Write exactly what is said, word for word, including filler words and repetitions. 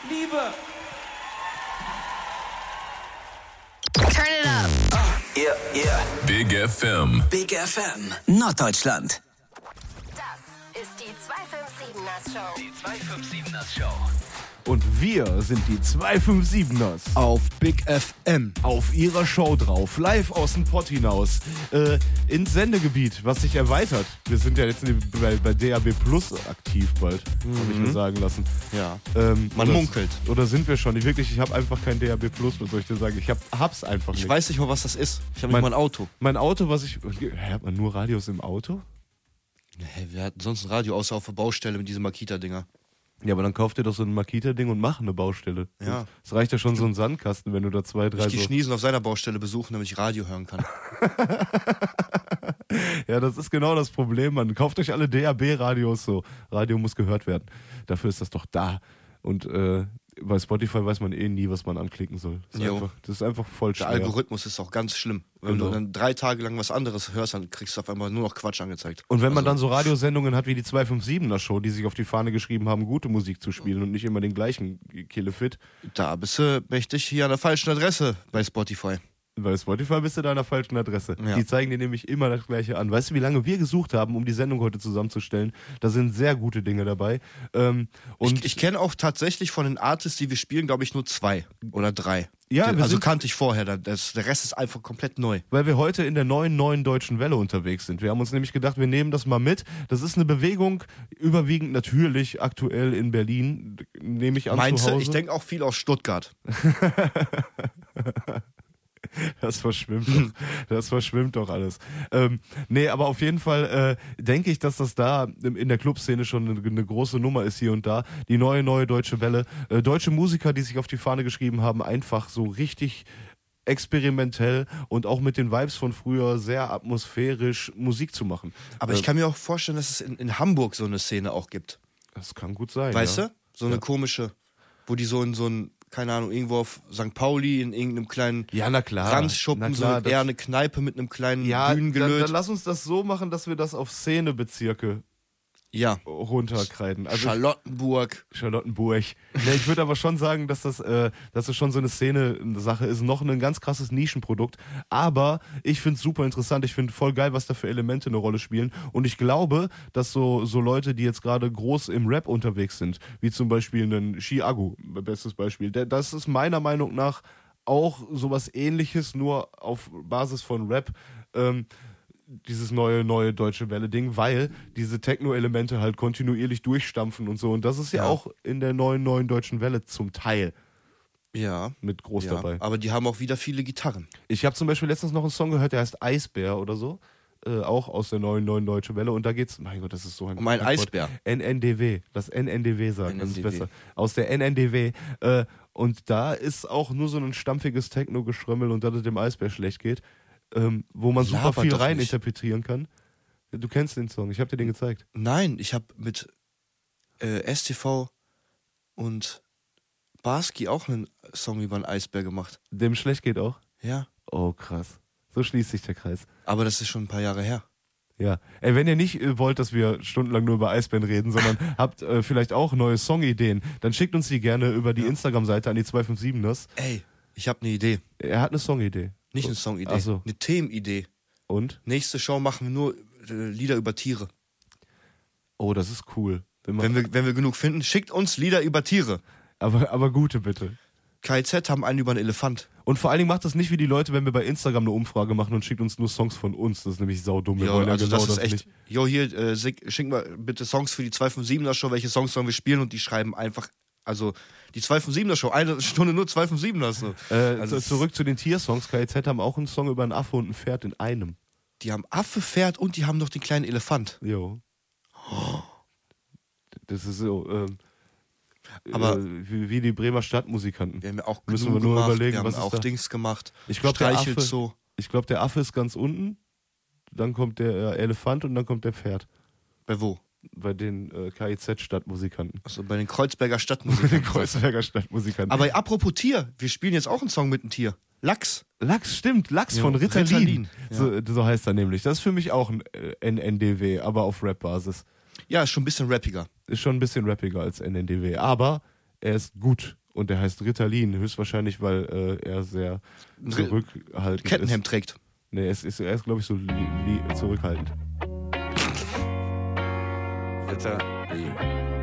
Liebe. Turn it up. Uh, yeah, yeah. Big F M. Big F M. Norddeutschland. Das ist die zweihundertsiebener Show. Die zweihundertsiebener Show. Und wir sind die zweihundertsiebeners. Auf Big F M. Auf ihrer Show drauf, live aus dem Pott hinaus, äh, ins Sendegebiet, was sich erweitert. Wir sind ja jetzt bei, bei D A B Plus aktiv bald, mhm. habe ich mir sagen lassen. Ja, ähm, man oder, munkelt. Oder sind wir schon? Ich, wirklich, ich habe einfach kein D A B Plus, was soll ich dir sagen? Ich hab, hab's einfach nicht. Ich weiß nicht mal, was das ist. Ich habe nicht mein, mal ein Auto. Mein Auto, was ich... Hä, hat man nur Radios im Auto? Hey, wir hatten sonst ein Radio, außer auf der Baustelle mit diesen Makita-Dinger. Ja, aber dann kauft ihr doch so ein Makita-Ding und mach eine Baustelle. Ja. Es reicht ja schon so ein Sandkasten, wenn du da zwei, drei ich so... Ich Schniesen auf seiner Baustelle besuchen, damit ich Radio hören kann. Ja, das ist genau das Problem, man. Kauft euch alle D A B-Radios so. Radio muss gehört werden. Dafür ist das doch da. Und äh, bei Spotify weiß man eh nie, was man anklicken soll. Das ist, einfach, das ist einfach voll schwer. Der Algorithmus ist auch ganz schlimm. Wenn genau. du dann drei Tage lang was anderes hörst, dann kriegst du auf einmal nur noch Quatsch angezeigt. Und wenn man also, dann so Radiosendungen hat wie die zweihundertsiebener Show, die sich auf die Fahne geschrieben haben, gute Musik zu spielen und nicht immer den gleichen Killefit. Da bist du mächtig hier an der falschen Adresse bei Spotify. Bei Spotify bist du da an der falschen Adresse. Ja. Die zeigen dir nämlich immer das Gleiche an. Weißt du, wie lange wir gesucht haben, um die Sendung heute zusammenzustellen? Da sind sehr gute Dinge dabei. Ähm, und ich ich kenne auch tatsächlich von den Artists, die wir spielen, glaube ich, nur zwei oder drei. Ja, die, wir also sind, kannte ich vorher. Das, der Rest ist einfach komplett neu. Weil wir heute in der neuen, neuen Deutschen Welle unterwegs sind. Wir haben uns nämlich gedacht, wir nehmen das mal mit. Das ist eine Bewegung, überwiegend natürlich aktuell in Berlin, nehme ich an. Meinst zu du? Hause. Ich denke auch viel aus Stuttgart. Das verschwimmt doch, das verschwimmt doch alles. Ähm, nee, aber auf jeden Fall äh, denke ich, dass das da in der Clubszene schon eine, eine große Nummer ist hier und da. Die neue, neue Deutsche Welle. Äh, deutsche Musiker, die sich auf die Fahne geschrieben haben, einfach so richtig experimentell und auch mit den Vibes von früher sehr atmosphärisch Musik zu machen. Aber äh, ich kann mir auch vorstellen, dass es in, in Hamburg so eine Szene auch gibt. Das kann gut sein. Weißt ja. du? So eine ja. komische, wo die so in so ein, keine Ahnung, irgendwo auf Sankt Pauli in irgendeinem kleinen Ja, na klar. Ranzschuppen, na klar, so eher eine Kneipe mit einem kleinen ja, Bühnengelöt. dann, dann lass uns das so machen, dass wir das auf Szenebezirke ja. runterkreiden. Also Charlottenburg. Charlottenburg. Nee, ich würde aber schon sagen, dass das, äh, dass das schon so eine Szene-Sache ist. Noch ein ganz krasses Nischenprodukt. Aber ich finde es super interessant. Ich finde voll geil, was da für Elemente eine Rolle spielen. Und ich glaube, dass so, so Leute, die jetzt gerade groß im Rap unterwegs sind, wie zum Beispiel ein Chiago, bestes Beispiel, der, das ist meiner Meinung nach auch sowas Ähnliches, nur auf Basis von Rap. Ähm, dieses neue, neue Deutsche Welle-Ding, weil diese Techno-Elemente halt kontinuierlich durchstampfen und so. Und das ist ja, Ja. auch in der neuen, neuen Deutschen Welle zum Teil Ja. mit groß ja. dabei. Aber die haben auch wieder viele Gitarren. Ich habe zum Beispiel letztens noch einen Song gehört, der heißt Eisbär oder so. Äh, auch aus der neuen, neuen Deutsche Welle. Und da geht's, mein Gott, das ist so ein... Um einen mein Gott. Eisbär. N N D W. Das N N D W sagen, das ist N N D W. besser. Aus der N N D W. Äh, und da ist auch nur so ein stampfiges Techno-Geschrömmel und dass es dem Eisbär schlecht geht. Ähm, wo man super Laber viel doch rein nicht. interpretieren kann. Du kennst den Song, ich habe dir den gezeigt. Nein, ich habe mit äh, S T V und Barski auch einen Song über einen Eisbär gemacht. Dem schlecht geht auch? Ja. Oh, krass. So schließt sich der Kreis. Aber das ist schon ein paar Jahre her. Ja. Ey, wenn ihr nicht äh, wollt, dass wir stundenlang nur über Eisbären reden, sondern habt äh, vielleicht auch neue Songideen, dann schickt uns die gerne über die Ja. Instagram-Seite an die zweihundertsiebeners. Ey, ich habe eine Idee. Er hat eine Songidee. Nicht eine Songidee, Ach so. eine Themenidee. Und? Nächste Show machen wir nur äh, Lieder über Tiere. Oh, das ist cool. Wenn man, Wenn wir, wenn wir genug finden, schickt uns Lieder über Tiere. aber, aber gute bitte. K I Z haben einen über einen Elefant. Und vor allen Dingen macht das nicht wie die Leute, wenn wir bei Instagram eine Umfrage machen und schickt uns nur Songs von uns. Das ist nämlich saudumm. Wir Jo, wollen ja also genau das ist das echt. nicht. Jo, hier, äh, schick, schick mal bitte Songs für die zweihundertsiebener Show. Welche Songs sollen wir spielen? Und die schreiben einfach, also die zweihundertsiebener Show, eine Stunde nur zweihundertsiebener. So. Äh, Also zu- zurück zu den Tiersongs. K I Z haben auch einen Song über einen Affe und ein Pferd in einem. Die haben Affe, Pferd und die haben noch den kleinen Elefant. Jo. Das ist so, ähm, Aber- äh, wie, wie die Bremer Stadtmusikanten. Wir haben ja auch Müssen genug wir nur gemacht. überlegen, wir haben was ist auch da? Dings gemacht. Ich glaube, der Affe, Streichelzoo. ich glaub, der Affe ist ganz unten, dann kommt der äh, Elefant und dann kommt der Pferd. Bei wo? Bei den äh, K I Z-Stadtmusikanten. Also bei den Kreuzberger Bei Stadtmusikern. den Kreuzberger Stadtmusikanten. Aber apropos Tier, wir spielen jetzt auch einen Song mit einem Tier. Lachs. Lachs, stimmt, Lachs Ja, von Ritalin. Ritalin, ja. So, so heißt er nämlich. Das ist für mich auch ein äh, N N D W, aber auf Rap-Basis. Ja, ist schon ein bisschen rappiger. Ist schon ein bisschen rappiger als N N D W, aber er ist gut und er heißt Ritalin, höchstwahrscheinlich, weil äh, er sehr zurückhaltend Kettenhemd ist. trägt. Nee, er ist, ist, er ist glaube ich, so li, li, zurückhaltend. Ritalin.